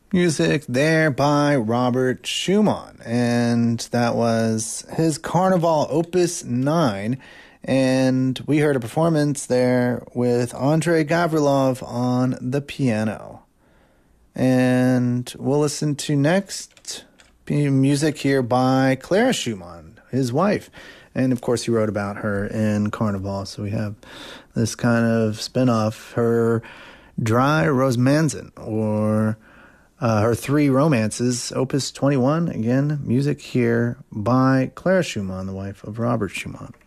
Music there by Robert Schumann, and that was his Carnival Opus 9, and we heard a performance there with Andrei Gavrilov on the piano. And we'll listen to next music here by Clara Schumann, his wife, and of course he wrote about her in Carnival, so we have this kind of spin-off, her Dry Rosemanzen, or her three romances, Opus 21. Again, music here by Clara Schumann, the wife of Robert Schumann.